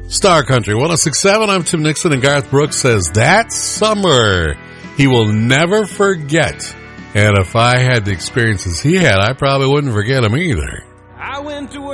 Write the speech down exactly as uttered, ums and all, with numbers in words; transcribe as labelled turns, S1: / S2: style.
S1: Star Country one oh six point seven. I'm Tim Nixon, and Garth Brooks says that summer he will never forget. And if I had the experiences he had, I probably wouldn't forget them either.
S2: I went to